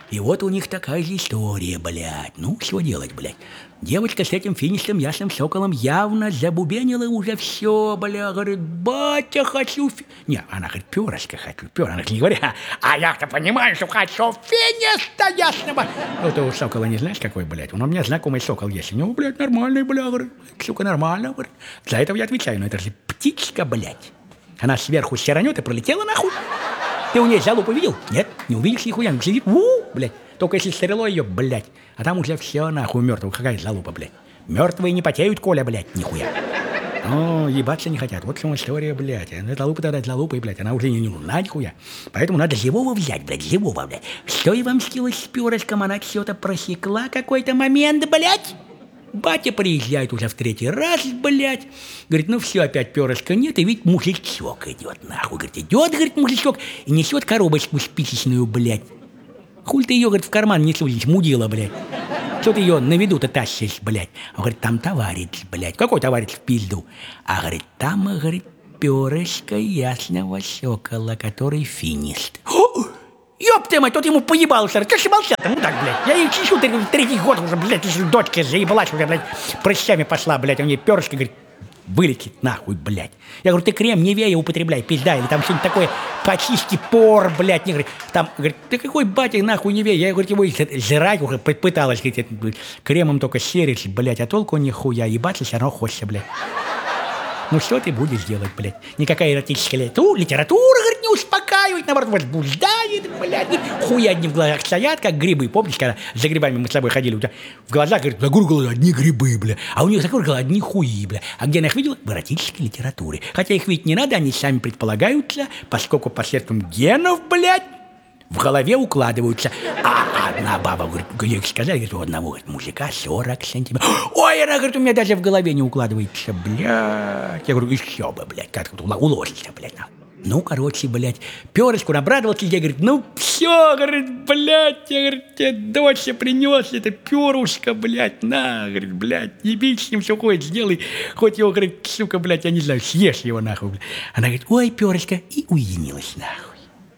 И вот у них такая же история, блядь. Ну, что делать, блядь? Девочка с этим финишным ясным соколом явно забубенила уже все, бля. Говорит, батя, хочу... Не, она говорит, перышко хочу, перышко. Она не говорит, а я-то понимаю, что хочу финиста ясного. Ну, ты у сокола не знаешь, какой, блядь? Он у меня знакомый сокол есть. У него, блядь, нормальный, бля, говорит. Сука, нормально, говорит. За это я отвечаю, но это же птичка, блядь. Она сверху сиранет и пролетела нахуй. Ты у нее залупу видел? Нет, не увидишь нихуя. Она сидит, блядь. Только если стрелой ее, блядь. А там уже все нахуй мертвый. Какая залупа, блядь. Мертвые не потеют, Коля, блядь, нихуя. Ну, ебаться не хотят. Вот в чем история, блядь. Залупа тогда залупа, блядь. Она уже не нужна, нихуя. Поэтому надо живого взять, блядь, живого, блядь. Что и вам скилось с перышком? Она что-то просекла какой-то момент, блядь. Батя приезжает уже в 3-й раз, блядь. Говорит, ну все, опять перышка нет, и ведь мужичок идет, нахуй. Говорит, идет, говорит, мужичок, и несет коробочку спичечную, блядь. Хуль ты ее, говорит, в карман не сунешь, мудила, блядь. Что ты ее на виду-то тащишь, блядь? Он говорит, там товарищ, блядь. Какой товарищ в пизду? А, говорит, там, говорит, перышко ясного сокола, который финист. Ёб ты мать, тот ему поебал, что ж молчал-то, мудак, блядь. Я ей чищу 3-й год уже, блядь, если дочка заебалась уже, блядь, прыщами пошла, блядь, у нее перышко, говорит, вылетит нахуй, блядь. Я говорю, ты крем Невея употребляй, пизда, или там что-нибудь такое, почисти пор, блядь. Не, говорит, там, говорит, ты какой батя нахуй Невея? Я, говорит, его жрать уже пыталась, говорит, кремом только серить, блядь, а толку нихуя, ебаться все равно хочется, блядь. Ну что ты будешь делать, блядь? Никакая эротическая литература, говорит, не успокаивает, наоборот, возбуждает, блядь. Хуя одни в глазах стоят, как грибы. Помнишь, когда за грибами мы с тобой ходили? У тебя в глазах, говорит, за глаза одни грибы, бля. А у них за глаза одни хуи, бля. А где она их видела? В эротической литературе. Хотя их видеть не надо, они сами предполагаются, поскольку посредством генов, блядь, в голове укладываются. А одна баба, говорит, сказали, говорит, у одного, говорит, мужика 40 сантиметров. Ой, она, говорит, у меня даже в голове не укладывается, блядь. Я говорю, еще бы, блядь, как тут уложится, блядь. Ну, короче, блядь, перышку обрадовался, я, говорит, ну, все, говорит, блядь, я, говорит, тебе дочь принес это перышко, блядь, на, говорит, блядь, ебись с ним, все хочешь, сделай, хоть его, говорит, сука, блядь, я не знаю, съешь его, нахуй, блядь. Она говорит, ой, перышко, и уединилась, нахуй.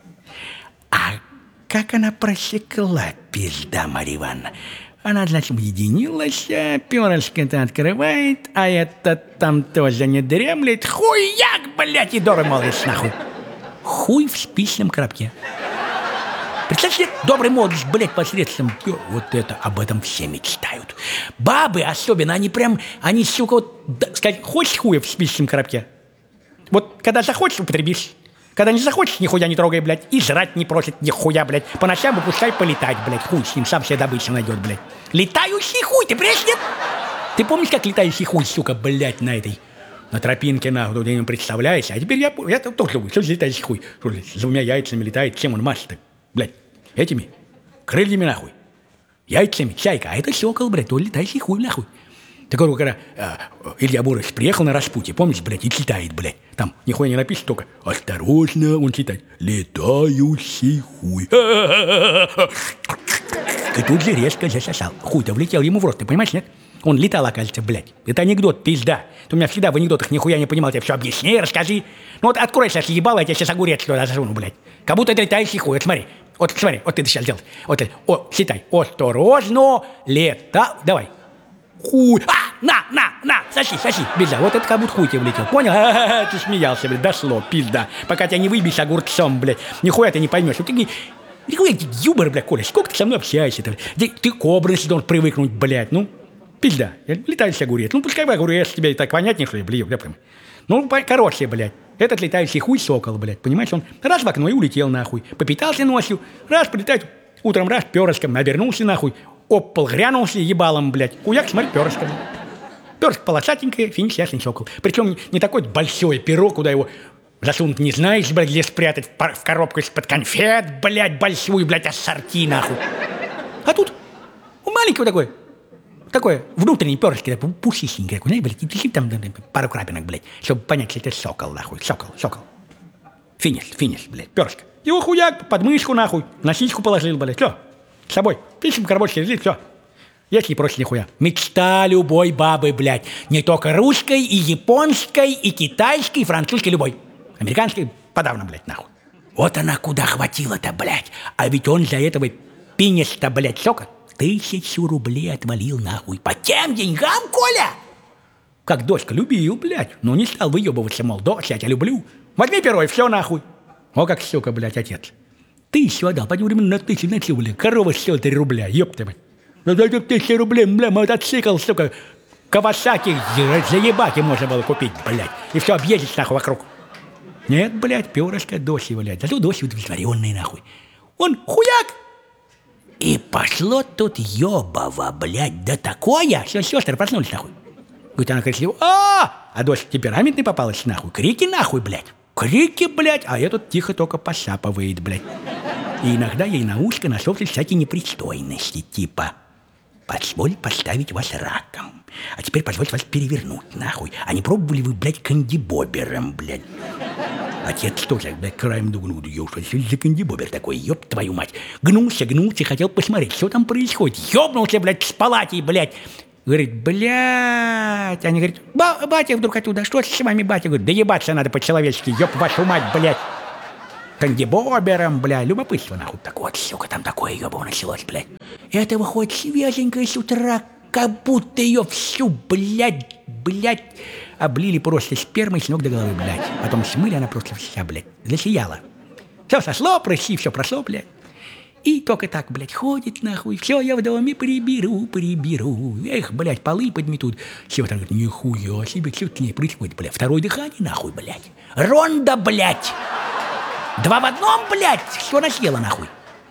А как она просекла, пизда, Марья Ивановна? Она, значит, уединилась, перышко-то открывает, а этот там тоже не дремлет. Хуяк, блядь, и добрый молодец, нахуй. Хуй в спичном коробке. Представьте, добрый молодец, блядь, посредством... Вот это, об этом все мечтают. Бабы особенно, они прям, они, сука, вот, сказать, хочешь хуя в спичном коробке? Вот, когда захочешь, употребишь. Когда не захочешь, нихуя не трогай, блядь, и жрать не просит нихуя, блядь. По ночам выпускай полетать, блядь, хуй с ним, сам себе добычу найдет, блядь. Летающий хуй, ты понимаешь, нет? Ты помнишь, как летающий хуй, сука, блядь, на тропинке, нахуй, ты не представляешь? А теперь я тоже люблю, что за летающий хуй? Что, с 2 яйцами летает, чем он машет-то, блядь? Этими крыльями, нахуй, яйцами, чайка, а это сокол, блядь, то летающий хуй, нахуй. Так говорю, когда Илья Муромец приехал на распутье, помнишь, блядь, и читает, блядь. Там нихуя не напишет, только осторожно, он читает. Летающий хуй. И тут же резко засосал. Хуй-то влетел ему в рот, ты понимаешь, нет? Он летал, оказывается, блядь. Это анекдот, пизда. Ты у меня всегда в анекдотах нихуя не понимал, тебе все объясни, расскажи. Ну вот открой сейчас ебало, я тебе сейчас огурец туда засуну, блядь. Как будто это летающий хуй, вот смотри. Вот смотри, вот ты сейчас сделал. Вот это, читай. Осторожно, давай. Хуй, на, соси, пизда, вот это как будто хуй тебе влетел, понял? Ты смеялся, блядь, дошло, пизда, пока тебя не выбьешь огурцом, блядь, нихуя ты не поймешь, вот ты, юмор, блядь, Коля, сколько ты со мной общаешься-то, ты к образу должен привыкнуть, блядь, ну, пизда, летающий огурец, ну, пускай огурец тебе и так понятнее, что ли, блядь, ну, короче, блядь, этот летающий хуй сокол, блядь, понимаешь, он раз в окно и улетел, нахуй, попитался ночью, раз прилетает, утром раз перышком, обернулся, нахуй, об пол грянулся ебалом, блядь. Хуяк, смотри, перышко. Перышко полосатенькое, финиш ясный сокол. Причем не такой большой перо, куда его засунуть не знаешь, блядь, где спрятать в коробку из-под конфет, блядь, большую, блядь, ассорти, нахуй. А тут маленький вот такой внутренний перышко, пушистенький, знаешь, блядь, и там пару крапинок, блядь, чтобы понять, что это сокол, нахуй, сокол. Финиш, блядь, перышко. Его хуяк под мышку, нахуй, на сиську положил, блядь, все. С собой. Пишем коробочки, лежит, все. Если проще нихуя. Мечта любой бабы, блядь. Не только русской, и японской, и китайской, и французской, любой. Американской подавно, блядь, нахуй. Вот она куда хватила-то, блядь. А ведь он за этого пинешь-то, блядь, сока? 1000 рублей отвалил нахуй. По тем деньгам, Коля? Как дочка, любил, блядь. Но не стал выебываться, мол, дочь, я тебя люблю. Возьми перо и все нахуй. О, как, сука, блядь, отец. 1000 отдал, пойди временно на 1000, на 1000, блядь. Корова стоила 3 рубля, ёпта, блядь. За 1000 рублей, бля, мотоцикл, сука, Кавасаки, заебаки можно было купить, блядь. И все объездить, нахуй, вокруг. Нет, блядь, перышко дочь, блядь. Зато дочь удовлетворенный, нахуй. Он хуяк. И пошло тут ёбово, блядь, да такое. Все, сестры проснулись, нахуй. Говорит, она кричит, а дочь темпераментный попалась, нахуй. Крики, нахуй, блядь. Крики, блядь, а этот тихо только посапывает, блядь. И иногда ей на ушко нашёлся всякие непристойности, типа: позволь поставить вас раком, а теперь позвольте вас перевернуть, нахуй. А не пробовали вы, блядь, кандибобером, блядь? Отец тоже, блядь, краем думал, что за кандибобер такой, ёб твою мать. Гнулся, хотел посмотреть, что там происходит. Ёбнулся, блядь, с палати, блядь. Говорит, блядь. Они говорят, батя вдруг оттуда, что с вами, батя? Говорит, да ебаться надо по-человечески, ёб вашу мать, блядь. Кандибобером, блядь, любопытство, нахуй. Так вот, сука, там такое ёбово началось, блядь. Это выходит свеженькая с утра, как будто ее всю, блядь, облили просто спермой с ног до головы, блядь. Потом смыли, она просто вся, блядь, засияла. Все сошло, прыщи, все прошло, блядь. И только так, блядь, ходит, нахуй. Все, я в доме приберу. Эх, блядь, полы подметут. Все там говорят, нихуя себе, что к ней происходит, блядь. Второе дыхание, нахуй, блядь. Ронда, блядь. 2 в 1, блядь. Что она съела, нахуй?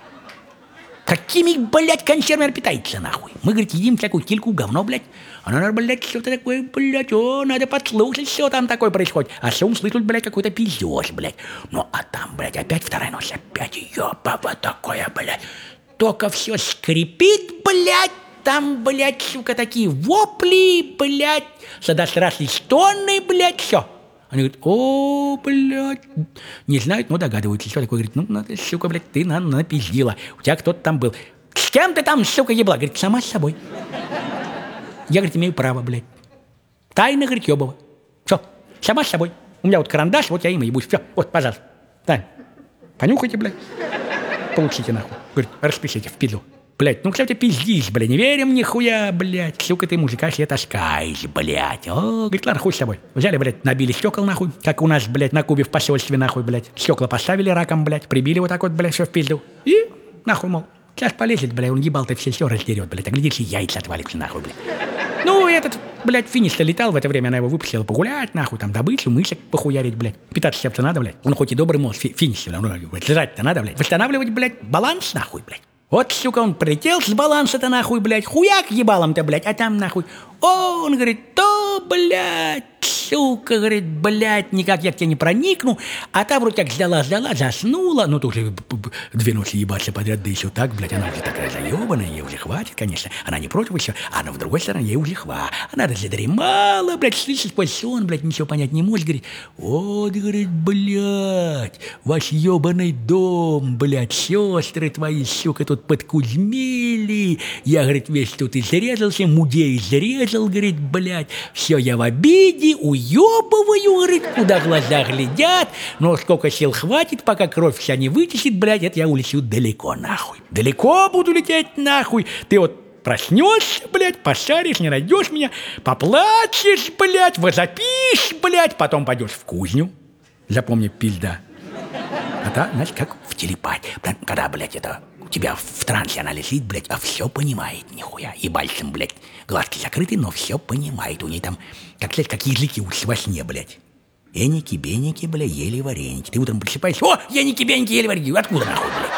Какими, блядь, консервами питается, нахуй? Мы, говорит, едим всякую кильку, говно, блядь. Она, блядь, что-то такое, блядь, надо подслушать, что там такое происходит. А шум слышат, блядь, какой-то пиздёж, блядь. Ну, а там, блядь, опять вторая ночь, опять ёбово такое, блядь. Только все скрипит, блядь, там, блядь, сука, такие вопли, блядь, сладострастные стоны, блядь, все. Они говорят, о, блядь, не знают, но догадываются, что такое. Говорит, ну, надо, сука, блядь, ты напиздила, у тебя кто-то там был. С кем ты там, сука, ебла? Говорит, сама с собой. Я, говорит, имею право, блядь. Тайна, говорит, ёбова. Все, сама с собой. У меня вот карандаш, вот я им и ебусь. Все, вот, пожалуйста. Тайна. Понюхайте, блядь. Получите, нахуй. Говорит, распишите в пизду. Блядь, ну, кстати, пиздись, блядь, не верим нихуя, блядь. Сука, ты мужика себе таскаешь, блядь. О, говорит, ладно, хуй с тобой. Взяли, блядь, набили стекол, нахуй. Как у нас, блядь, на Кубе в посольстве, нахуй, блядь. Стекла поставили раком, блядь, прибили вот так вот, блядь, все в пизду. И, нахуй, мол, сейчас полезет, блядь, он ебал-то все раздерет, блядь. А глядишь, и яйца отвалится, нахуй, блядь. Ну, этот, блядь, финиш-то летал, в это время она его выпустила погулять, нахуй, там, добычу, мышек похуярить, блядь. Питаться чем-то надо, блядь. Он хоть и добрый, мол, финиш, блядь, жрать-то надо, блядь. Восстанавливать, блядь, баланс, нахуй, блядь. Вот, сука, он прилетел с баланса-то, нахуй, блядь, хуяк ебалом-то, блядь, а там, нахуй, о, он говорит, то, блядь, сука, говорит, блядь, никак я к тебе не проникну, а та вроде как ждала, заснула, ну, то уже 2 ночи ебаться подряд, да еще так, блядь, она уже такая заебанная, ей уже хватит, конечно, она не против еще, а на другой стороне ей уже она задремала, блядь, слышит сквозь сон, блядь, ничего понять не может, говорит, вот, говорит, блядь, ваш ебаный дом, блядь, сестры твои, сука, тут подкузмели, я, говорит, весь тут изрезался, мудей изрезал, говорит, блядь, все я в обиде, уебываю, говорит, куда глаза глядят, но сколько сил хватит, пока кровь вся не вытечет, блядь, это я улечу далеко, нахуй, далеко буду лететь, нахуй, ты вот проснешься, блядь, пошаришь, не найдешь меня, поплачешь, блядь, возопишь, блядь, потом пойдешь в кузню, запомни, пизда, это, знаешь, как в телепатии, когда, блядь, это... У тебя в трансе она лежит, блядь, а все понимает, нихуя. И пальцем, блядь, глазки закрыты, но все понимает. У ней там, как, блядь, как языки во сне, блядь. Эники-беники, блядь, ели вареники. Ты утром просыпаешься, о, эники-беники, ели вареники. Откуда, нахуй, блядь?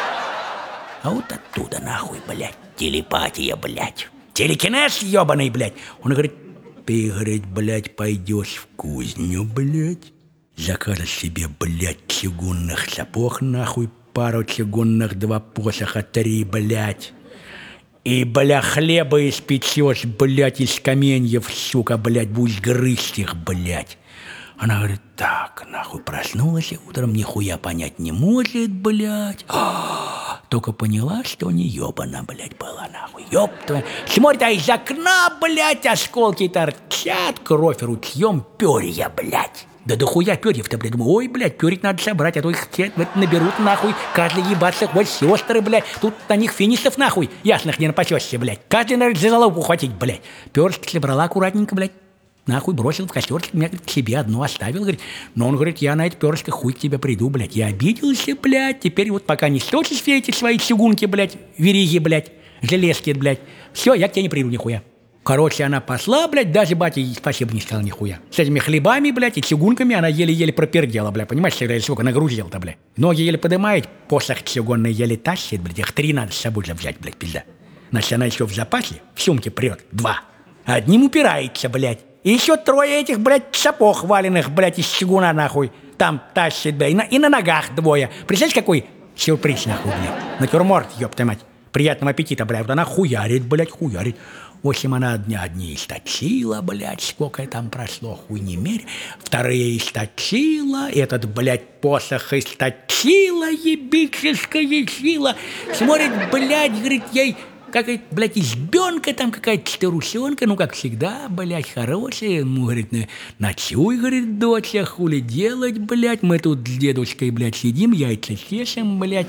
А вот оттуда, нахуй, блядь, телепатия, блядь. Телекинез ебаный, блядь. Он говорит, ты, говорит, блядь, пойдешь в кузню, блядь. Закажешь себе, блядь, чугунных сапог, нахуй, пару чугунных, 2 посоха, 3, блядь. И, бля, хлеба испечешь, блядь, из каменьев, сука, блядь, будешь грызть их, блядь. Она говорит, так, нахуй, проснулась утром, нихуя понять не может, блядь. Только поняла, что не ебана, блядь, была, нахуй. Ёб твою. Смотрит, а из окна, блядь, осколки торчат, кровь ручьем, перья, блядь. Да дохуя перьев-то, блядь. Думаю, ой, блядь, перьев надо собрать, а то их все наберут нахуй. Каждый ебаться, вот сестры, блядь. Тут на них финисов нахуй ясных не напасешься, блядь. Каждый, наверное, за голову ухватить, блядь. Перышки собрала аккуратненько, блядь. Нахуй бросил в костерчик, меня к себе одну оставил, говорит. Но он говорит, я на эти перышки хуй к тебе приду, блядь. Я обиделся, блядь. Теперь вот пока не сточишь все эти свои чугунки, блядь, вериги, блядь, железки, блядь. Все, я к тебе не приду нихуя. Короче, она посла, блядь, даже батя ей спасибо не сказал нихуя. С этими хлебами, блядь, и чугунками она еле-еле пропердела, блядь. Понимаешь, сколько нагрузила-то, блядь. Ноги еле подымает, посох чугунный еле тащит, блядь. Их 3 надо с собой же взять, блядь, пизда. Значит, она еще в запасе, в сумке прет 2. Одним упирается, блядь. И еще 3 этих, блядь, сапог валенных, блядь, из чугуна, нахуй. Там тащит, блядь, и на ногах 2. Представляешь, какой сюрприз, нахуй, блядь. Натюрморт, ёпта мать. Приятного аппетита, блядь. Вот она хуярит, блядь, хуярит. В общем, она одни источила, блядь, сколько там прошло, хуй не мерь. 2 источила, этот, блядь, посох источила, ебическая сила. Смотрит, блядь, говорит, ей какая-то, блядь, избенка там, какая-то старушонка, ну, как всегда, блядь, хорошая. Ну, говорит, ночуй, говорит, доча, хули делать, блядь. Мы тут с дедушкой, блядь, сидим, яйца чешем, блядь.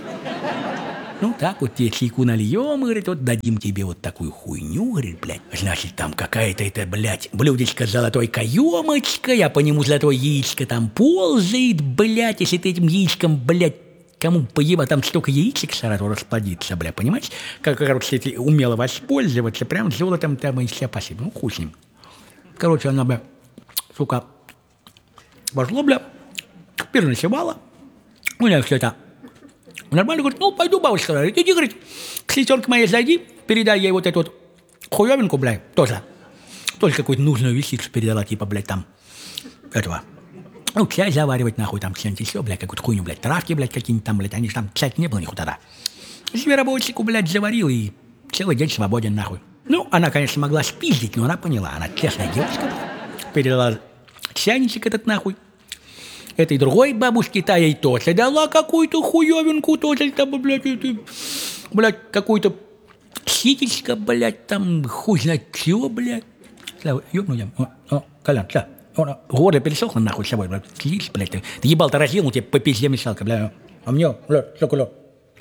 Ну, так вот тебе чайку нальем, говорит, вот дадим тебе вот такую хуйню, говорит, блядь. Значит, там какая-то это, блядь, блюдечко с золотой каемочкой, а по нему золотое яичко там ползает, блядь. Если ты этим яичком, блядь, кому поеба, там столько яичек сразу расплодится, блядь, понимаешь? Как, короче, если умело воспользоваться, прям золотом там и все спасибо. Ну, хуй с ним. Короче, она, бля, сука, пошло, бля, переночевала. У меня все это нормально, говорит, ну, пойду, бабушка, говорит, иди, говорит, к сестерке моей зайди, передай ей вот эту вот хуевинку, блядь, тоже. Тоже какую-то нужную вещицу передала, типа, блядь, там, этого. Ну, чай заваривать, нахуй, там, что-нибудь еще, блядь, какую-то хуйню, блядь, травки, блядь, какие-нибудь там, блядь, они же там, кстати, не было нихуя тогда. Зверобойчику, блядь, заварил и целый день свободен, нахуй. Ну, она, конечно, могла спиздить, но она поняла, она честная девушка, блядь, передала чайничек этот, нахуй. Этой другой бабушке та ей тоже дала какую-то хуевинку, тоже там, блядь, какую-то ситечко, блядь, там, хуй знает чего, блядь. Слава, ёбну я. Колян, да. Горло пересохло, нахуй, с собой, блядь. Слизь, блядь, ты ебал-то разъел, тебе по пизде мешалка, блядь. А мне, блядь, что кулё?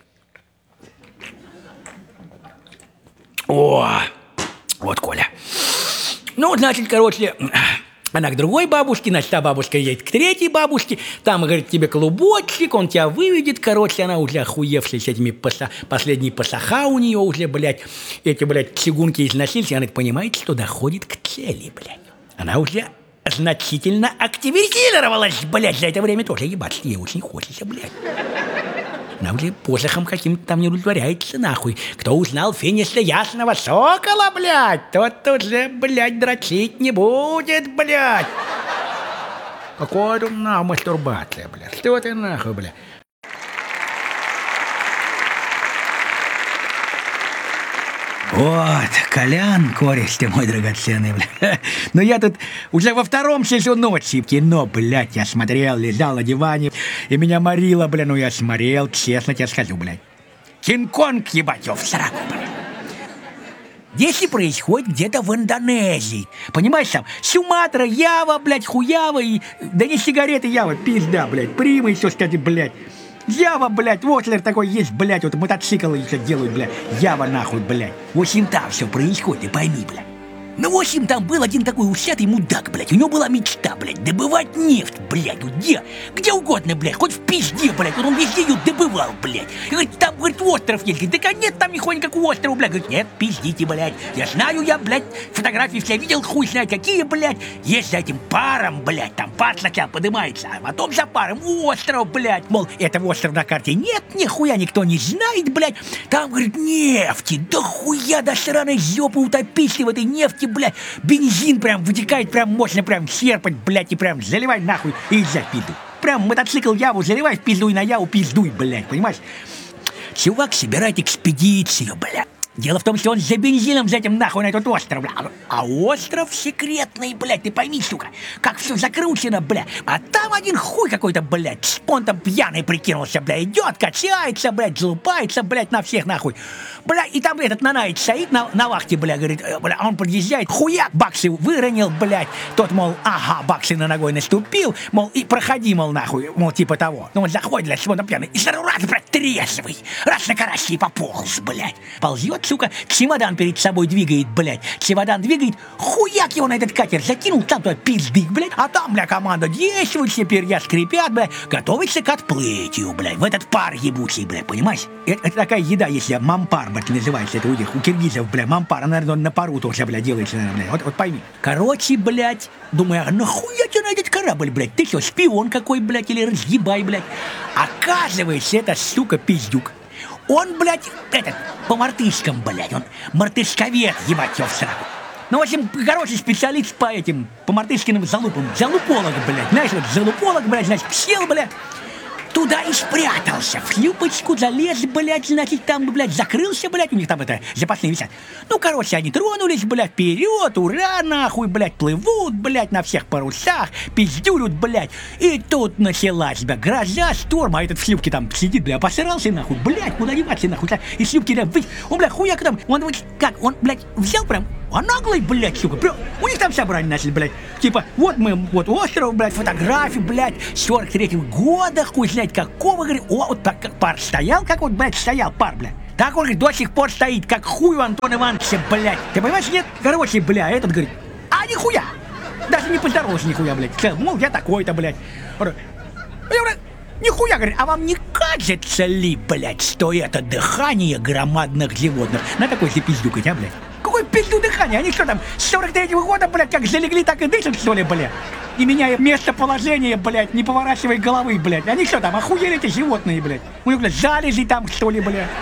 О, вот Коля. Ну, значит, короче, она к другой бабушке, значит, та бабушка едет к 3 бабушке, там, говорит, тебе клубочек, он тебя выведет, короче, она уже охуевшая с этими последние посоха у нее уже, блядь, эти, блядь, чугунки износились, и она понимает, что доходит к цели, блядь. Она уже значительно активизировалась, блядь, за это время тоже ебаться ей очень хочется, блядь. Она уже посохом каким-то там не удовлетворяется, нахуй. Кто узнал финиса ясного сокола, блядь, тот уже, блядь, дрочить не будет, блядь. Какой тут нахуй мастурбация, блядь? Что ты нахуй, блядь? Вот, Колян, кореш ты мой драгоценный, блядь. Но я тут уже во 2 часу ночи кино, блядь, я смотрел, лежал на диване, и меня морило, блядь, ну я смотрел, честно тебе скажу, блядь. Кинг-Конг, ебать, в сраку, блядь. Действие происходит где-то в Индонезии. Понимаешь, там Суматра, Ява, блядь, хуява, и... Да не сигареты Ява, пизда, блядь, Прима еще, кстати, блядь. Ява, блядь, Вотлер такой есть, блядь, вот мотоциклы еще делают, блядь. Ява нахуй, блядь. В общем, там все происходит, пойми, блядь. Ну, в общем, там был один такой усатый мудак, блядь. У него была мечта, блядь, добывать нефть, блядь. Где? Где угодно, блядь. Хоть в пизде, блядь. Вот он везде ее добывал, блядь. И говорит, там, говорит, остров есть. Говорит, да нет там нихуя никакого острова, блядь. Говорит, нет, пиздите, блядь. Я знаю, я, блядь, фотографии все видел, хуй знает какие, блядь. Есть за этим паром, блядь. Там пар сначала поднимается, а потом за паром остров, блядь. Мол, этого острова на карте нет, нихуя никто не знает, блядь. Там, говорит, нефти. Да хуя до сраной жопы утопись в этой нефти, блядь. Бензин прям вытекает, прям мощно, прям черпать, блядь, и прям заливай нахуй и езжай в пизду. Прям мотоцикл Яву заливай в пизду и на Яву пиздуй, блядь, понимаешь? Чувак собирает экспедицию, блядь. Дело в том, что он за бензином за этим нахуй на этот остров, бля. А остров секретный, блядь, ты пойми, сука, как все закручено, бля. А там один хуй какой-то, блядь, он там пьяный прикинулся, бля, идет, качается, блядь, залупается, блядь, на всех нахуй. Бля, и там этот Нанаич стоит на вахте, бля, говорит, бля, он подъезжает, хуяк, баксы выронил, блядь. Тот, мол, ага, баксы на ногой наступил, мол, и проходи, мол, нахуй, мол, типа того. Ну, он заходит, блядь, он там пьяный, и сразу раз, блядь, трезвый, раз на карасе и пополз, блядь. Ползет, сука, чемодан перед собой двигает, блядь. Чемодан двигает, хуяк его на этот катер закинул, там туда пиздык, блядь. А там, бля, команда действует, все перья скрипят, блядь, готовится к отплытию, блядь, в этот пар ебучий, блядь, понимаешь? Это такая еда, если мампар, блядь, называется, это у них, у киргизов, блядь, мампар, наверное, на пару тоже, блядь, делается, наверное, блядь, вот пойми. Короче, блядь, думаю, а нахуя тебе на этот корабль, блядь? Ты что, шпион какой, блядь, или разъебай, блядь? Оказывается, это, сука, пиздюк. Он, блядь, этот, по мартышкам, блядь, он мартышковед, ебать его в сраку. Ну, в общем, короче, специалист по этим, по мартышкиным залупам, залуполог, блядь, знаешь, вот залуполог, блядь, значит, сел, блядь, туда и спрятался, в шлюпочку залез, блядь, значит, там, блядь, закрылся, блядь, у них там это, запасные висят. Ну, короче, они тронулись, блядь, вперед, ура, нахуй, блядь, плывут, блядь, на всех парусах, пиздюрят, блядь. И тут началась, блядь, гроза, шторм, а этот в шлюпке там сидит, блядь, посрался, нахуй, блядь, куда деваться, нахуй, и шлюпки, блядь, он, блядь, хуяк там, он, как, он, блядь, взял прям, а наглый, блядь, сука, прям, у них там собрание начали, блядь, типа, вот мы, вот остров, блядь, фотографии, блядь, 43-го года, хуй знает какого, говорит, о, вот так, как пар стоял, как вот, блядь, стоял пар, блядь. Так он, говорит, до сих пор стоит, как хуй у Антона Ивановича, блядь. Ты понимаешь, нет? Короче, бля, этот говорит, а нихуя, даже не поздоровался нихуя, блядь. Мол, я такой-то, блядь. Я говорю, нихуя, говорит, а вам не кажется ли, блядь, что это дыхание громадных животных? На такой себе пиздюкать, а, блядь? Какой пизду дыхание? Они что там, с 43-го года, блядь, как залегли, так и дышат, что ли, блядь? Не меняя местоположение, блядь, не поворачивая головы, блядь. Они что там, охуели эти животные, блядь? У них, блядь, залезли там, что ли, блядь?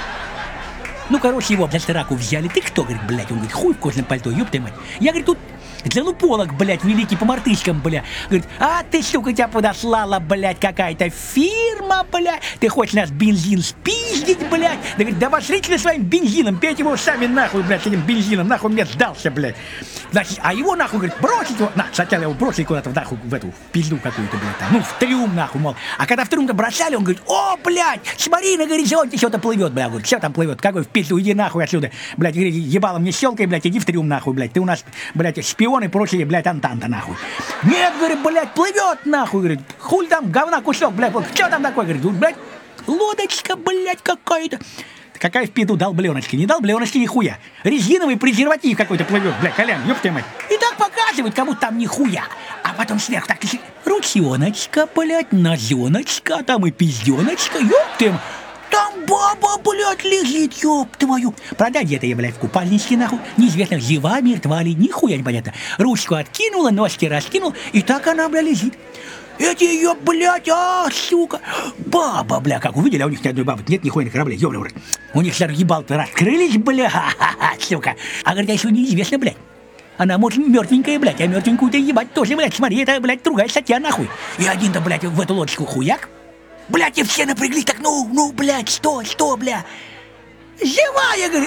Ну, короче, его, блядь, сраку взяли. Ты кто, говорит, блядь? Он говорит, хуй в кожаном пальто, ёб ты мать. Я, говорит, тут залуполог, блядь, великий по мартышкам, блядь. Говорит, а ты, сука, тебя подослала, блядь, какая-то фирма, блядь. Ты хочешь нас бензин спиздить, блядь. Да, говорит, да вошлите вы своим бензином, пейте его сами нахуй, блядь, с этим бензином, нахуй мне сдался, блядь. Значит, а его, нахуй, говорит, бросить его, сначала его бросили куда-то, нахуй, в эту, в пизду какую-то, блядь, там, ну, в трюм, нахуй, мол. А когда в трюм-то бросали, он говорит, о, блядь, смотри, на горизонте что-то плывет, блядь. Говорит, что там плывет, какой в пизду, иди нахуй отсюда, блядь, говорит, ебало мне щелкай, блядь, иди в трюм, нахуй, блядь, ты у нас, блядь, шпион и прочие, блядь, антанта, нахуй. Нет, говорит, блядь, плывет, нахуй, говорит, хуй там, говна кусок, блядь, вот, что там такое, говорит, блядь, лодочка, блядь, какая-то. Какая в пизду долбленочки, не долбленочки нихуя. Резиновый презерватив какой-то плывет, блядь, Колян, ёб твою мать. И так показывает, как будто там нихуя. А потом сверху так, ручоночка, блядь, нозеночка, там и пизденочка, ёб ты мать. Там баба, блядь, лежит, ёб твою. Правда, где-то я, блядь, в купальничке, нахуй. Неизвестно, жива, мертва ли, нихуя непонятно. Ручку откинула, ножки раскинул, и так она, блядь, лежит. Эти ее, блядь, сука, баба, бля, как увидели, а у них ни одной бабы нет, нихуя на корабле, ёбля, блядь. У них сразу ебал-то раскрылись, бля, сука. А говорит, а еще неизвестно, блядь. Она, может, мертвенькая, блядь, а мертвенькую-то ебать тоже, блядь, смотри, это, блядь, другая статья, нахуй. И один-то, блядь, в эту лодочку хуяк. Блядь, и все напряглись, так, ну, блядь, что, бля. Живая, говорит,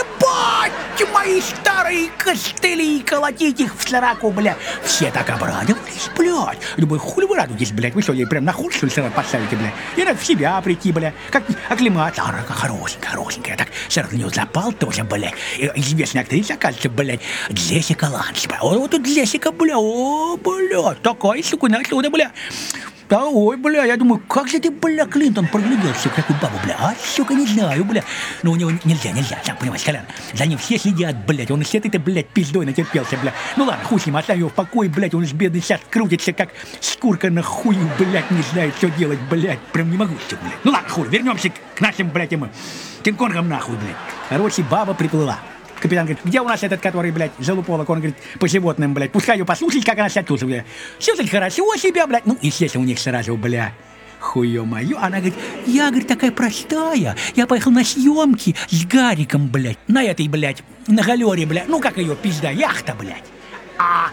ебать мои старые костыли, колотить их в сраку, бля. Все так обрадовались, блядь. Любой хуй вы радуетесь, блядь. Вы что, ей прям на хуй, что ли, сразу поставите, бля? И надо в себя прийти, бля. Как оклематься. Она хорошенькая, так сразу на него запал тоже, блядь. Известная актриса, оказывается, блядь, Джессика Ланч, бля. Вот тут Джессика, бля, о, блядь, такая, сука, отсюда, бля. Да, ой, бля, я думаю, как же ты, бля, Клинтон, прогляделся в такую бабу, бля, а, сука, не знаю, бля. Но у него нельзя, сам понимаешь, Колян, за ним все следят, блядь, он с этой-то, блядь, пиздой натерпелся, бля. Ну ладно, хуй с ним, оставь его в покое, блядь, он с бедный сейчас крутится, как шкурка на хую, блядь, не знает, что делать, блядь, прям не могу, сука, блядь. Ну ладно, хуй, вернемся к нашим, блядь, Кинг-Конгам, нахуй, блядь. Короче, баба приплыла. Капитан говорит, где у нас этот, который, блядь, залуполок, он говорит, по животным, блядь, пускай ее послушать, как она себя тут, блядь. Все, кстати, хорошо себя, блядь. Ну, естественно, у них сразу, бля, хуё моё. Она говорит, я, говорит, такая простая, я поехал на съемки с Гариком, блядь, на этой, блядь, на галере, блядь, ну, как ее, пизда, яхта, блядь. А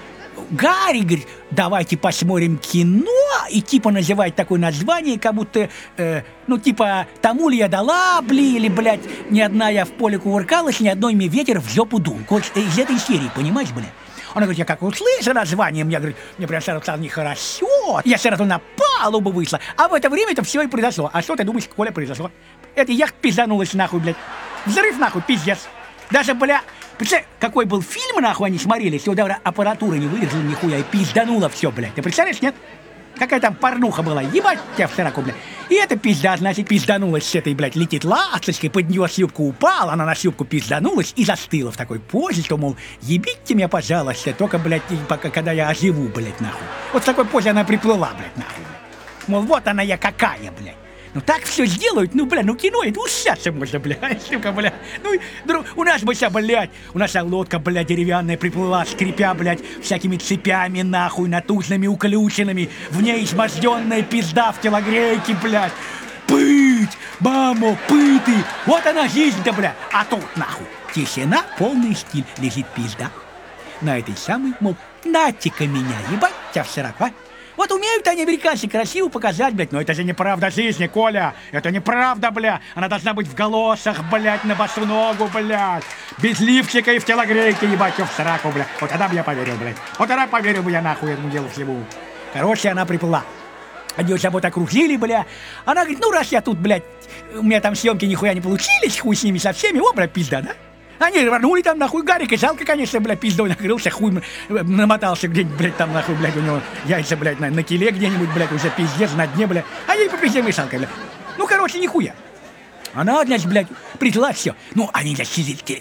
Гарри говорит, давайте посмотрим кино, и типа называет такое название, как будто, ну типа, тому ли я дала, или, блядь, ни одна я в поле кувыркалась, ни одной мне ветер в жопу дул. Вот из этой серии, понимаешь, блядь? Она говорит, я как услышала название, мне прям сразу стало нехорошо, я сразу на палубу вышла, а в это время это все и произошло. А что ты думаешь, Коля, произошло? Эта яхта пизданулась нахуй, блядь. Взрыв нахуй, пиздец. Даже, бля, представляешь, какой был фильм, нахуй, они смотрели, все, даже аппаратура не выдержала нихуя и пиздануло все, блядь. Ты представляешь, нет? Какая там порнуха была, ебать тебя в сраку, блядь. И эта пизда, значит, пизданулась с этой, блядь, летит ласточкой, под нее юбку упала, она на юбку пизданулась и застыла в такой позе, что, мол, ебите меня, пожалуйста, только, блядь, пока, когда я оживу, блядь, нахуй. Вот в такой позе она приплыла, блядь, нахуй. Мол, вот она я какая, блядь. Ну так все сделают, ну, бля, ну кино, это усяться можно, блядь, сука, бля. Ну, у нас бы вся, блядь, у нас вся лодка, блядь, деревянная приплыла, скрипя, блядь, всякими цепями, нахуй, натужными уключенными, в ней изможденная пизда в телогрейке, блядь. Пыть, мамо, пыты, вот она жизнь-то, блядь. А тут, нахуй, тишина, полный стиль, лежит пизда. На этой самой, мол, нате-ка меня, ебать тебя в сраку, а? Вот умеют они, американцы, красиво показать, блядь, но это же неправда жизни, Коля. Это неправда, бля. Она должна быть в галошах, блядь, на босу ногу, блядь. Без лифчика и в телогрейке, ебать, в сраку, блядь. Вот тогда бы я поверил, блядь. Вот тогда поверил бы я нахуй этому делу всему. Короче, она приплыла. Они вот собой окружили, бля. Она говорит, ну раз я тут, блядь, у меня там съемки нихуя не получились, хуй с ними со всеми, о, блядь, пизда, да? Они рванули там, нахуй, Гарик, и жалко, конечно, блядь, пиздой накрылся, хуй намотался где-нибудь, блядь, там, нахуй, блядь, у него яйца, блядь, на киле где-нибудь, блядь, уже пиздец, на дне, блядь, а ей по пизде мешалкой, блядь. Ну, короче, нихуя. Она, значит, блядь, приплыла, все. Ну, они, значит,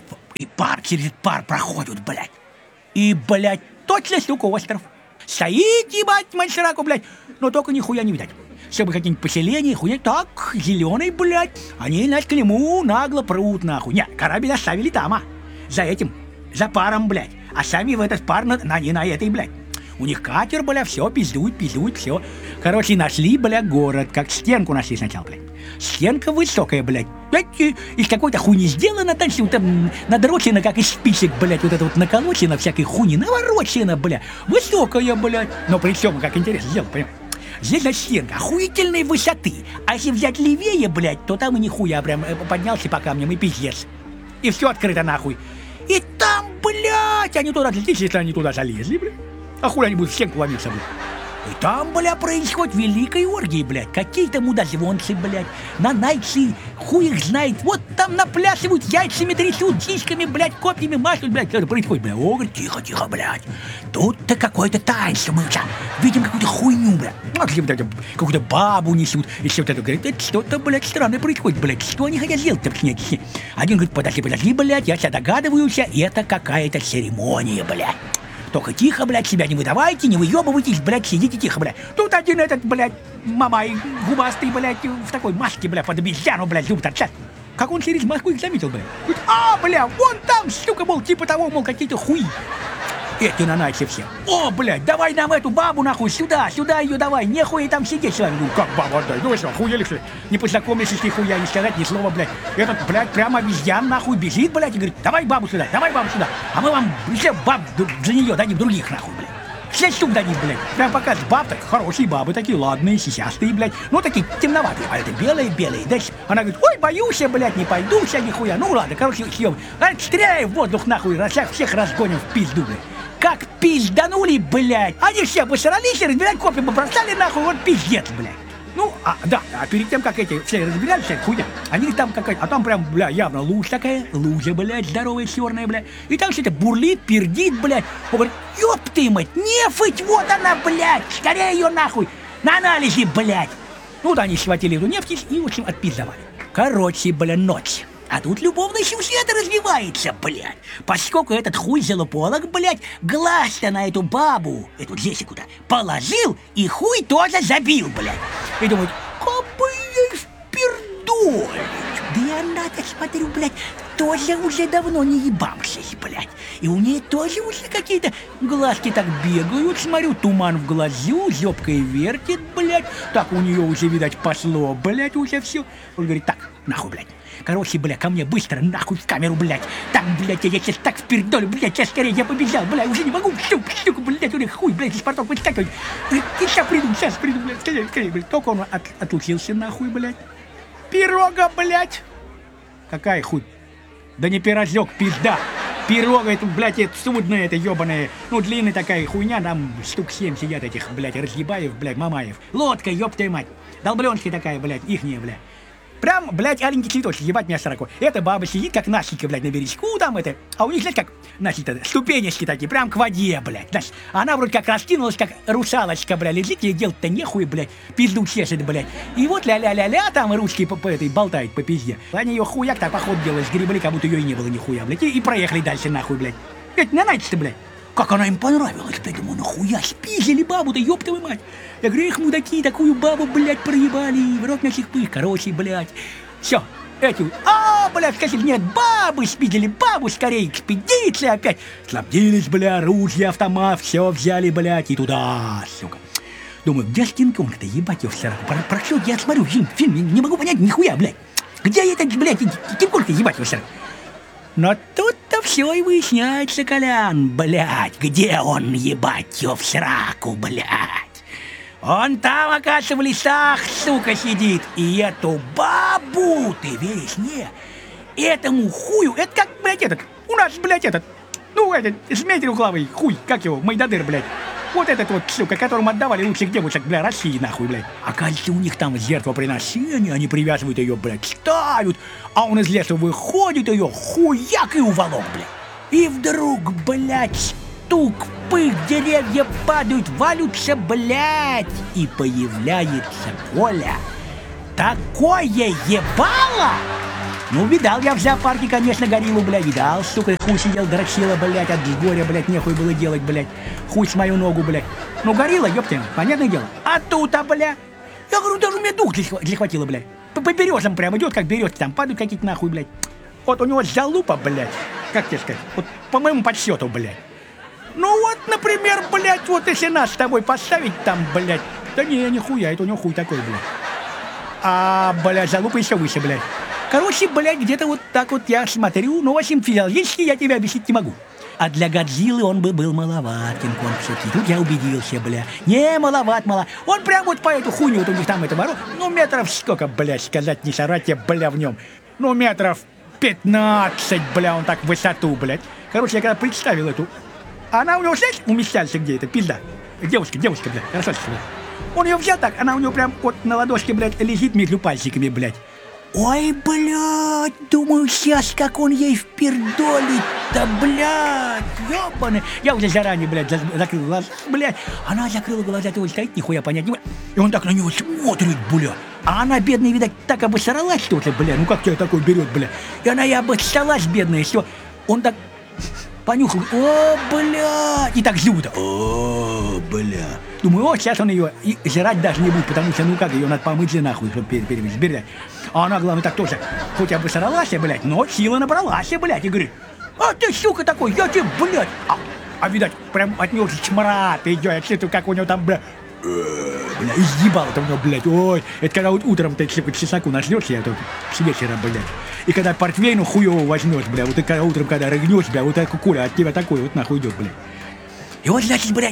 через пар проходят, блядь. И, блядь, точно, сука, остров. Стоит, ебать, мальчараку, блядь, но только нихуя не видать. Чтобы какие-нибудь поселения, хуйня, так, зеленый, блядь. Они, значит, к нему нагло прут, нахуй. Нет, корабль оставили там, а. За этим, за паром, блядь. А сами в этот пар они на этой, блядь. У них катер, бля, все, пиздует, все. Короче, нашли, бля, город, как стенку нашли сначала, блядь. Стенка высокая, блядь. Из какой-то хуйни сделана, там все там надрочено, как из спичек, блядь, вот это вот наколочено, всякой хуйни, наворочено, бля. Высокая, блядь. Но при всем, как интересно сделано, понимаешь? Здесь, значит, стенка охуительной высоты. А если взять левее, блядь, то там и нихуя прям поднялся по камням и пиздец. И все открыто нахуй. И там, блядь, они туда залезли, если они туда залезли, блядь. А хуй они будут в стенку ломиться, блядь. И там, бля, происходит великая оргия, блядь. Какие-то мудозвонцы, блядь, нанайцы, хуй их знает. Вот там наплясывают, яйцами трясут, сиськами, блядь, копьями машут, блядь. Что это происходит, блядь? О, говорит, тихо, блядь. Тут-то какое-то таинство, мы видим какую-то хуйню, блядь. Вот какую-то бабу несут. И все вот это, говорит, это что-то, блядь, странное происходит, блядь. Что они хотят сделать-то, блядь? Один говорит, подожди, блядь, я себя догадываюсь, это какая-то церемония, блядь. Только тихо, блядь, себя не выдавайте, не выебывайтесь, блядь, сидите тихо, блядь. Тут один этот, блядь, мамай губастый, блядь, в такой маске, блядь, под обезьяну, блядь, зуб торчат. Как он через маску их заметил, блядь. Говорит, а, бля, вон там, сука, мол, типа того, мол, какие-то хуи. Эти нанайцы все. О, блядь, давай нам эту бабу, нахуй, сюда ее давай, нехуя там сидеть с вами. Ну, как бабу отдай? Ну, вы что, охуели, что ли? Не познакомились, ни хуя, не сказать ни слова, блядь. Этот, блядь, прямо обезьян, нахуй, бежит, блядь, и говорит, давай бабу сюда. А мы вам все баб за нее дадим других, нахуй, блядь. 6 штук дадим, блядь. Прям пока баб, так хорошие бабы, такие ладные, сисястые, блядь. Ну, такие темноватые, а это белые. Дальше она говорит, ой, боюсь я, блядь, не пойду, вся нихуя. Ну, ладно, короче, съем. Стреляй в воздух, нахуй, всех разгоним в пизду, блядь. Как пизданули, блядь. Они все посрались и разбирать копья побросали, нахуй, вот пиздец, блядь. Ну, да, а перед тем, как эти все разбирали, вся хуйня, они там какая-то, а там прям, бля, явно лужа, блядь, здоровая, черная, блядь. И там все это бурлит, пердит, блядь. Он говорит, ёб ты, мать, нефть, вот она, блядь, скорее ее нахуй, на анализе, блядь. Ну, да, они схватили эту нефть и, в общем, отпиздовали. Короче, бля, ночь. А тут любовный сюжет развивается, блядь. Поскольку этот хуй залуполок, блядь, глаз-то на эту бабу, эту Джессику-то, положил и хуй тоже забил, блядь. И думают, как бы ей впердолить. Да и она-то, смотрю, блядь, тоже уже давно не ебамшись, блядь. И у нее тоже уже какие-то глазки так бегают, смотрю, туман в глазу, зёбкой вертит, блядь. Так у нее уже, видать, пошло, блядь, уже все. Он говорит, так, нахуй, блядь. Короче, бля, ко мне быстро, нахуй в камеру, блядь. Так, блядь, я сейчас так впердолю, блядь, сейчас скорее я побежал, блядь, уже не могу, штуку, блядь, у них хуй, блядь, из портов выскакивать. Сейчас приду, блядь, скорее, блядь. Только он отлучился, нахуй, блядь. Пирога, блядь. Какая хуй? Да не пирожок, пизда. Пирога, это, блядь, это судное, это ебаное. Ну, длинная такая хуйня, там штук 7 сидят этих, блядь, разъебаев, блядь, мамаев. Лодка, ёб твою мать. Долбленки такая, блядь, ихняя, блядь. Прям, блядь, аленький цветочек, ебать меня сороку. Эта баба сидит, как Настенька, блядь, на бережку там это. А у них, знаешь, как, значит, ступенечки такие, прям к воде, блядь. Знаешь, она вроде как раскинулась, как русалочка, блядь, лежит, ей делать-то нехуй, блядь, пизду чешет, блядь. И вот ля-ля-ля-ля, там ручки по этой болтает по пизде. Они ее хуяк так поход делали, сгребли, как будто ее и не было нихуя, блядь. И проехали дальше, нахуй, блядь. Ведь на ночь-то, блядь. Как она им понравилась, блядь, думаю, нахуя спиздили бабу-то, ёб твою мать. Я говорю, их мудаки такую бабу, блядь, проебали, в рот на сих пых, короче, блядь. Все, эти, блядь, сказали, нет, бабы спиздили, бабу скорее, экспедиция опять. Снабдились, бля, ружья, автомат, все взяли, блядь, и туда, сука. Думаю, где ж Кинг-Конг-то, ебать его в сраку. Про что я смотрю фильм, не могу понять нихуя, блядь. Где этот, блядь, Кинг-Конг-то, ебать его в сраку. Но тут-то все и выясняется, Колян, блядь, где он, ебать его в сраку, блядь. Он там, оказывается, в лесах, сука, сидит. И эту бабу, ты веришь, не? Этому хую, это как, блядь, этот, у нас, блядь, этот, ну, этот, змей трехглавый, хуй, как его, Майдадыр, блядь. Вот этот вот, сука, которому отдавали лучших девушек, бля, России, нахуй, блядь. Оказывается, у них там жертвоприношение, они привязывают ее, блядь, ставят, а он из леса выходит, ее хуяк и уволок, блядь. И вдруг, блядь, стук, пых, деревья падают, валются, блядь, и появляется Коля. Такое ебало! Ну, видал я в зоопарке, конечно, гориллу, блядь, видал, сука, хуй сидел, дрочила, блядь, от горя, блядь, нехуй было делать, блядь, хуй с мою ногу, блядь. Ну, горилла, ёптя, понятное дело. А тут-то, блядь, я говорю, даже у меня дух захватило, блядь. По березам прям идет, как березки, там падают какие-то нахуй, блядь. Вот у него залупа, блядь, как тебе сказать, вот по моему подсчету, блядь. Ну вот, например, блядь, вот если нас с тобой поставить там, блядь, да не, нихуя, это у него хуй такой, блядь. А, блядь, залупа еще выше, блядь. Короче, блядь, где-то вот так вот я смотрю, но, в общем, физиологически я тебе объяснить не могу. А для Годзиллы он бы был маловат, Кинг-Конг все-таки. Тут я убедился, бля. Не, маловат. Он прям вот по эту хуйню, вот у них там это ворот. Ну, метров сколько, блядь, сказать не соврать, я, бля, в нем. Ну, метров 15, бля, он так в высоту, блядь. Короче, я когда представил эту... Она у него, знаешь, умещается где это, пизда. Девушка, бля, красавица, бля. Он ее взял так, она у него прям вот на ладошке, блядь, лежит между пальчиками, блядь. Ой, блядь, думаю, сейчас как он ей впердолит-то, блядь, ёбаный. Я уже заранее, блядь, закрыл глаза, блядь. Она закрыла глаза, ты вот стоит, нихуя понять не может. И он так на него смотрит, блядь. А она, бедная, видать, так обосралась что-то, блядь. Ну как тебя такой берет, блядь. И она и обоссалась, бедная, все. Он так понюхал, о, блядь, и так зубы-то, о, блядь. Думаю, вот сейчас он ее и жрать даже не будет, потому что, ну как, ее надо помыть же нахуй, чтобы перевести, блядь. А она, главное, так тоже, хоть обосралась, блядь, но сила набралась, блядь, и говорит, а ты, сука, такой, я тебе, блядь. А видать, прям от него смрад идет, я чувствую, как у него там, блядь, изъебало-то у него, блядь, ой. Это когда вот утром ты, сука, чесаку нажнешься, я тут с вечера, блядь. И когда портвейну хуёво возьмешь, бля, вот ты когда утром, когда рыгнешь, бля, вот такой Коля от тебя такой вот нахуй идет, блядь. И вот, значит, блядь,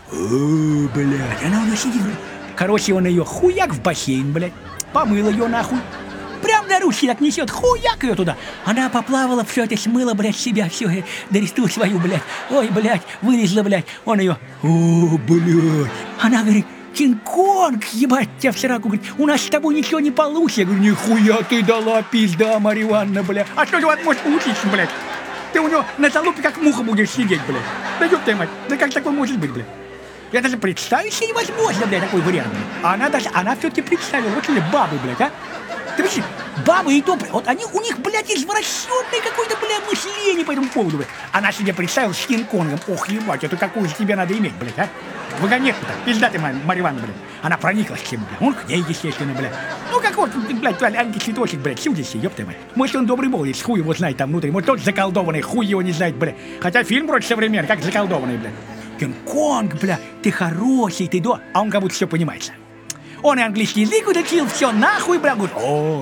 о, блядь, она у него сидит, блядь. Короче, он ее хуяк в бассейн, блядь, помыл ее нахуй. Прям на ручке так несет, хуяк ее туда. Она поплавала, все это смыла, блядь, себя, все, доресту свою, блядь. Ой, блядь, вылезла, блядь. Он ее, о, блядь. Она говорит, Кинг-Конг, ебать тебя в сраку, говорит, у нас с тобой ничего не получится. Я говорю, нихуя ты дала, пизда, Марья Ивановна, блядь. А что же у вас может получиться, блядь? Ты у него на залупе как муха будешь сидеть, блядь. Да ёб твою мать, да как такое может быть, блядь? Я даже представить себе невозможно, блядь, такой вариант. А она все-таки представила, вот ли бабы, блядь, а? Ты видишь, бабы и то, вот они, у них, блядь, извращенное какое-то, блядь, мышление по этому поводу, блядь. Она себе представила с Кинг-Конгом, ох, ебать, это какую же тебе надо иметь, блядь, а? вагонетку-то, пизда ты, Марья Ивановна, блядь. Она прониклась к всему, блядь. Он к ней, естественно, блядь. Ну, как вот, блядь, Ангел Цветочек, блядь, чудится, ёпта, блядь. Может, он добрый молодец, хуй его знает там внутри. Может, тот заколдованный, хуй его не знает, блядь. Хотя фильм вроде современный, как заколдованный, блядь. Кинг-Конг, бля, ты хороший, ты а он как будто все понимается. Он и английский язык учил, все нахуй, бля, говорит,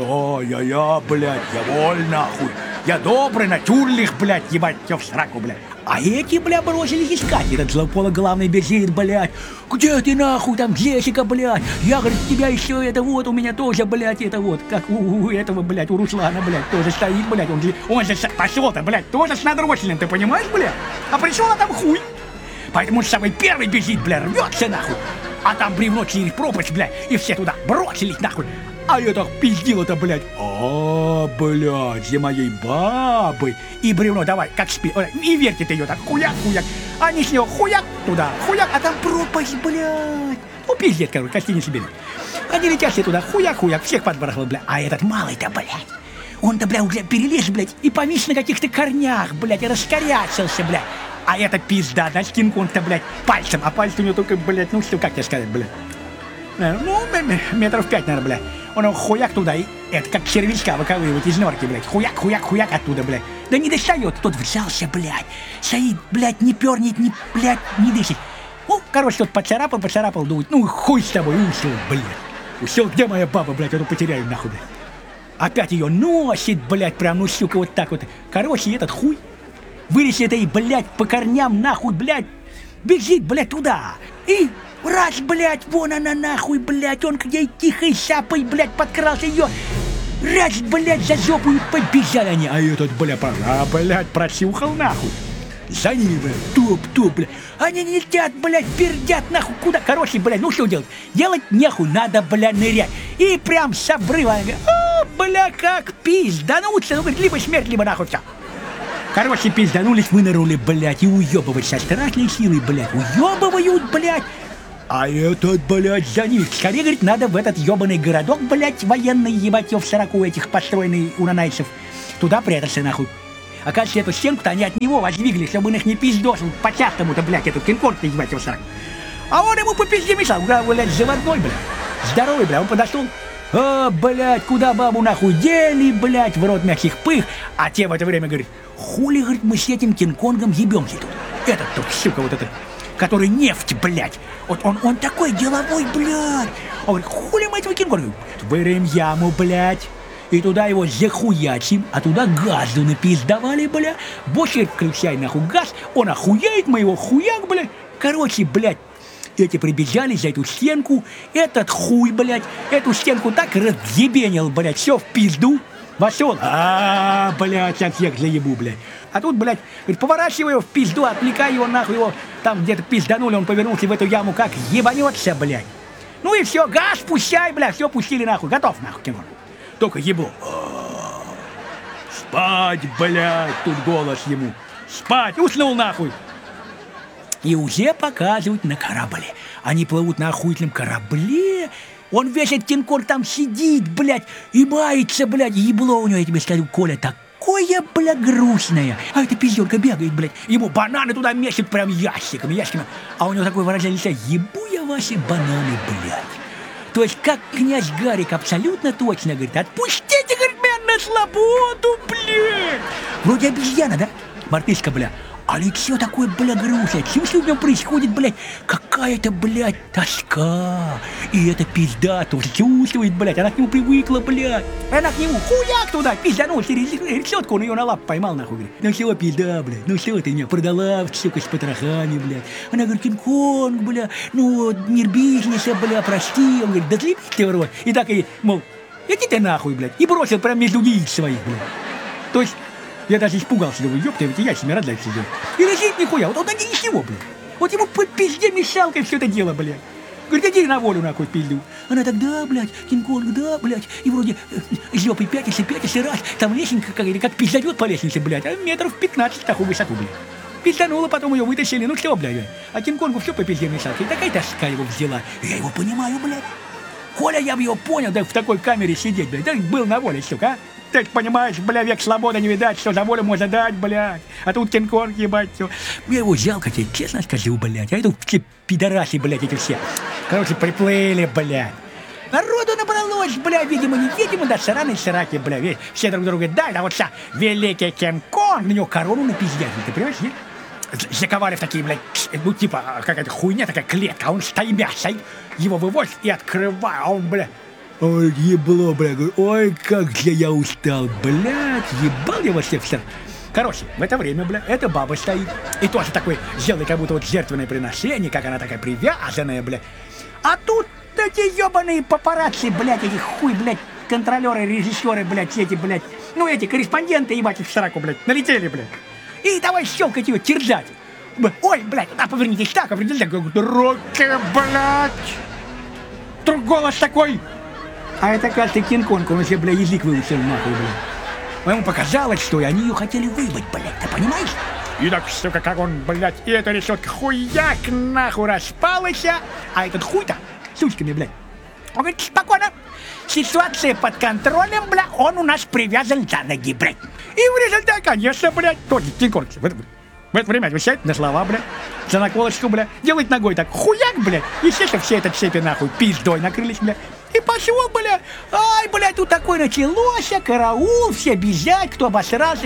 я, блядь, я воль нахуй. Я добрый, натюрлих, блядь, ебать, все в сраку, блядь. А эти, бля, бросились искать. Этот злопологлавный бежит, блядь. Где ты, нахуй, там, Джессика, блядь? Я, говорит, тебя еще, это вот, у меня тоже, блядь, это вот, как у этого, блядь, у Руслана, блядь, тоже стоит, блядь. Он же пошел-то, блядь, тоже с надроченным, ты понимаешь, блядь? А пришел, а там хуй. Поэтому он самый первый бежит, бля, рвется, нахуй. А там бревно через пропасть, блядь, и все туда бросились, нахуй. А я так пиздил-то, блядь. Блядь, за моей бабой. И бревно давай, как спи, и вертит ее так, хуяк-хуяк. Они с него хуяк туда, хуяк, а там пропасть, блядь. Ну, пиздец, короче, гостиница берет. Они летят все туда, хуяк-хуяк, всех подбрасывал, блядь. А этот малый-то, блядь, он-то, блядь, уже перелез, блядь, и повис на каких-то корнях, блядь, и раскорячился, блядь. А это пизда, да, Кинг-Конг-то, блядь, пальцем. А пальцы у него только, блядь, ну что, как тебе сказать, блядь. Ну, метров 5, наверное, блядь. Он его хуяк туда, и это как червячка выковыривать из норки, блядь. Хуяк оттуда, блядь. Да не достает, тот взялся, блядь. Стоит, блядь, не пернет, не, блядь, не дышит. Ну, короче, тот поцарапал, думает, ну, хуй с тобой, ушел, блядь. Ушел, где моя баба, блядь, я потеряю, нахуй, блядь. Опять ее носит, блядь, прям, ну, сука, вот так вот. Короче, этот хуй вылез этой, блядь, по корням, нахуй, блядь, бежит, блядь, туда. И раз, блядь, вон она, нахуй, блядь, он к ней тихой шапой, блядь, подкрался ее. Раз, блядь, за жопу и побежали они. А этот, блядь, просюхал, нахуй. За ними, блядь, топ, блядь. Они не летят, блядь, пердят, нахуй, куда? Короче, блядь, ну что делать? Делать нехуй, надо, блядь, нырять. И прям с обрыва, бля, как пиздануться, ну, говорит, либо смерть, либо нахуй все. Короче, пизданулись, вынырнули, блядь, и уебывать со страшной силой, блядь, уебывают, блядь. А этот, блядь, за них. Скорее, говорит, надо в этот ебаный городок, блядь, военный, ебать, в 40 этих построенный у нанайцев. Туда прятаться, нахуй. Оказывается, эту стенку-то они от него воздвигли, чтобы он их не пиздосил по-частому-то, блядь, этот Кинг-Конг-то, ебать, в 40. А он ему по пизде мешал, блядь, заводной, блядь. Здоровый, блядь, он подошел. Блядь, куда бабу нахуй дели, блядь, в рот мягких пых. А те в это время говорят, хули, говорит, мы с этим Кинг-Конгом ебемся тут. Этот тут, сука, вот этот, который нефть, блядь. Вот он такой деловой, блядь. Он говорит, хули мы этого Кинг-Конга? Вырыем яму, блядь. И туда его захуячим, а туда газу напиздавали, бля. Больше включай нахуй газ, он охуеет, мы его хуяк, блядь. Короче, блядь. Эти прибежали за эту стенку, этот хуй, блядь, эту стенку так разъебенил, блядь, все в пизду. Вошел, блядь, сейчас всех заебу, блядь. А тут, блядь, говорит, поворачивай его в пизду, отвлекай его, нахуй его, там где-то пизданули, он повернулся в эту яму, как ебанется, блядь. Ну и все, газ пущай, блядь, все пустили, нахуй, готов, нахуй, Кинг-Конг. Только ебу. Спать, блядь, тут голос ему. Спать, уснул, нахуй. И уже показывают на корабле. Они плывут на охуительном корабле. Он весь этот Кинг-Конг там сидит, блядь, и мается, блядь. Ебло у него, я тебе скажу, Коля, такое, блядь, грустное. А эта пиздёрка бегает, блядь. Ему бананы туда месяц прям ящиками. А у него такое выражение лица: ебу я ваши бананы, блядь. То есть, как князь Гарик абсолютно точно говорит: отпустите, говорит, меня на свободу, блядь. Вроде обезьяна, да? Мартышка, бля. А лицо такое, бля, грустное. Что в нем происходит, блядь? Какая-то, блядь, тоска. И эта пизда тоже чувствует, блядь. Она к нему привыкла, блядь. Она к нему хуяк туда, пизданул через решетку, он ее на лапу поймал, нахуй, говорит. Ну что, пизда, блядь, ну что ты меня продала, сука, с потрохами, блядь. Она говорит: Кинг-Конг, бля, ну, мир бизнеса, бля, прости. Он говорит: да злепись ты в рот. И так и, мол, иди ты нахуй, блядь. И бросил прям между яиц своих, блядь. То есть я даже испугался, думаю, ёпта, ведь я себе рожать сидел. И лежит нихуя, вот он один ничего, блядь. Вот ему по пизде мешалкой все это дело, блядь. Говорит: иди на волю, нахуй, пизду. Она так: да, блядь, Кинг-Конг, да, блядь. И вроде жопой пятится, раз. Там лесенка какая-то, как пиздадет по лестнице, блядь. А метров 15 такую высоту, блядь. Пизданула, потом ее вытащили, ну что, блядь. А Кинг-Конгу все по пизде мешалкой. И такая тоска его взяла. Я его понимаю, блядь. Коля, я бы его понял, да в такой камере сидеть, блядь. Да был на воле, сука, а. Ты понимаешь, бля, век свободы не видать, что за волю можно дать, блядь. А тут Кинг-Конг, ебать, все. Я его жалко тебе, честно скажу, блядь. А это все пидораси, блядь, эти все. Короче, приплыли, блядь. Народу набралось, бля, видимо, да, сраные сраки, бля, ведь все друг друга дали, а вот вся великий Кинг-Конг, на него корону напиздят, ты понимаешь, нет? Заковали в такие, блядь, ну, типа, какая-то хуйня, такая клетка, а он стоит, его вывозят и открывает, а он, бля, ой, ебло, бля, говорю, ой, как же я устал, блядь, ебал я вас всех. Короче, в это время, бля, эта баба стоит, и тоже такой делает, как будто вот жертвенное приношение, как она такая привязанная, бля, а тут эти ебаные папарацци, блядь, эти хуй, блядь, контролеры, режиссеры, блядь, эти, блядь, ну эти корреспонденты, ебать, в сраку, блядь, налетели, блядь. И давай щелкать ее, терзать. Ой, блядь, повернитесь так, повернитесь так. Руки, блядь. Вдруг голос такой. А это, кажется, Кинг-Конг, он уже, бля, язык выучил, нахуй, блядь. Ему показалось, что они ее хотели выебать, блядь, ты понимаешь? И так, сука, как он, блядь, и эта решетка хуяк нахуй распалась, а этот хуй-то сучками, блядь. Он говорит, спокойно, ситуация под контролем, бля, он у нас привязан за ноги, блядь. И в результате, конечно, блядь, тот Кинг-Конг в это время отвечает на слова, блядь, за наколочку, блядь, делает ногой так, хуяк, блядь, естественно, все это цепи, нахуй, пиздой накрылись, блядь. И пошел, блядь, ай, блядь, тут такое началось, караул, все бежать, кто обосрался,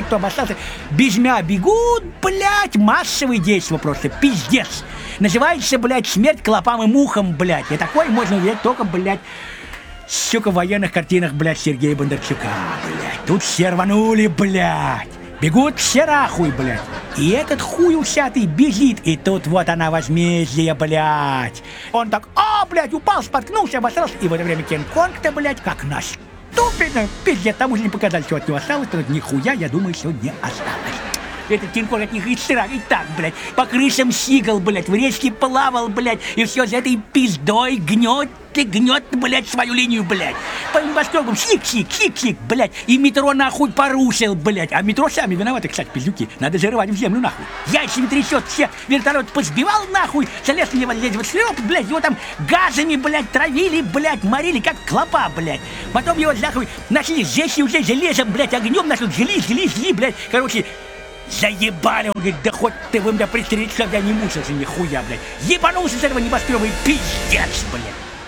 безмя бегут, блядь, массовые действия просто, пиздец. Называется, блядь, смерть клопам и мухам, блядь, и такое можно увидеть только, блядь, сука, в военных картинах, блядь, Сергея Бондарчука, блядь, тут все рванули, блядь. Бегут все нахуй, блядь. И этот хуй усятый бежит. И тут вот она возмездие, блядь. Он так, блядь, упал, споткнулся, обосрался. И в это время Кинг-Конг-то, блядь, как наступит. Пиздец, тому же не показали, что от него осталось. Тут нихуя, я думаю, что не осталось. Этот Кинг-Конг от них и срак, и так, блядь, по крышам сигал, блядь, в речке плавал, блядь, и все за этой пиздой гнет, блядь, свою линию, блядь. По небоскребам сик-сик, блядь, и метро нахуй порушил, блядь. А метро сами виноваты, кстати, пиздюки, надо зарывать в землю, нахуй. Яйцами трясет, все вертолет позбивал, нахуй, залез в него, лезть в шлеп, блядь, его там газами, блядь, травили, блядь, морили, как клопа, блядь. Потом его, нахуй, начали сжечь уже железом, блядь, огнем, нашли, жгли, блядь, короче, заебали, он говорит, да хоть ты вы меня пристрелить, когда я не мучился, нихуя, блядь. Ебанулся с этого небоскреба и пиздец, блядь.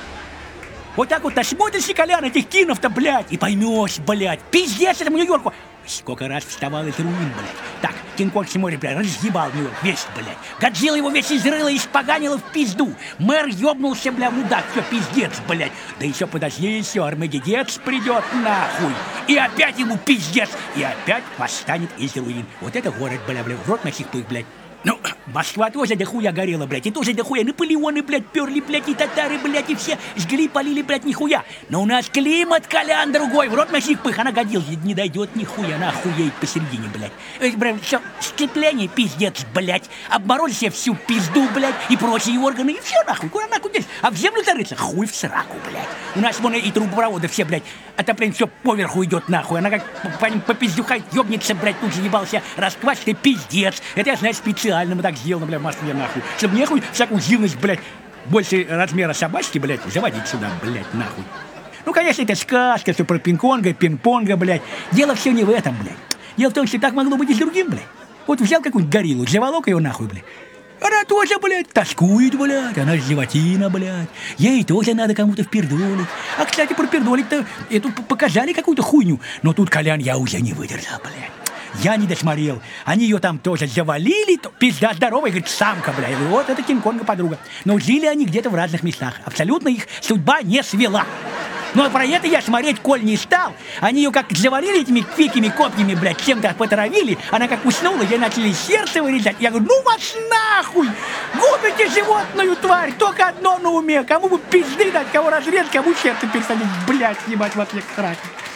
Вот так вот насмотришься, Колян, этих кинов-то, блядь, и поймешь, блядь, пиздец этому Нью-Йорку. Сколько раз вставал из руин, блядь. Так, Кинг-Конг смотрит, блядь, разъебал Нью-Йорк весь, блядь. Годзилла его весь изрыла и испоганила в пизду. Мэр ёбнулся, бля, мудак, все, пиздец, блядь. Да еще подожди, еще Армагеддец придет, нахуй. И опять ему пиздец. И опять восстанет из руин. Вот это город, бля, в рот насыпых, блядь. Ну, Москва тоже дохуя горела, блядь, и тоже дохуя Наполеоны, блядь, перли, блядь, и татары, блядь, и все жгли, полили, блядь, нихуя. Но у нас климат, Колян, другой, в рот носик пых, она годилась, не дойдет нихуя, она охуеет посередине, блядь. Блядь, все, сцепление, пиздец, блядь, обморозили себе всю пизду, блядь, и прочие органы, и все, нахуй, куда нахуй здесь? А в землю зарыться, хуй в сраку, блядь. У нас вон и трубопроводы все, блядь, отопление все поверху идет, нахуй, она как по пиздюхать ёбнется, блядь, тут же ебался, расквасит, пиздец. Это я знаю специально. Мы так сделано, бля, в Москве, нахуй. Чтобы нехуй всякую живность, блядь, больше размера собачки, блядь, заводить сюда, блядь, нахуй. Ну, конечно, это сказка, все про пинг-понга, блядь. Дело все не в этом, блядь. Дело в том, что так могло быть и с другим, блядь. Вот взял какую-нибудь гориллу, заволок ее нахуй, блядь. Она тоже, блядь, тоскует, блядь, она животина, блядь. Ей тоже надо кому-то впердолить. А, кстати, про пердолить-то эту показали какую-то хуйню. Но тут, Колян, я уже не выдержал, блядь. Я не досмотрел. Они ее там тоже завалили. Пизда здоровая, говорит, самка, бля. И вот это Кинг-Конга подруга. Но жили они где-то в разных местах. Абсолютно их судьба не свела. Но про это я смотреть, коль не стал. Они ее как завалили этими квикими копьями, блядь, чем-то потравили. Она как уснула, ей начали сердце вырезать. Я говорю, ну вас нахуй! Губите животную тварь! Только одно на уме. Кому бы пизды дать, кого разрезать, кому сердце пересадить, блядь, ебать, во всех сраках.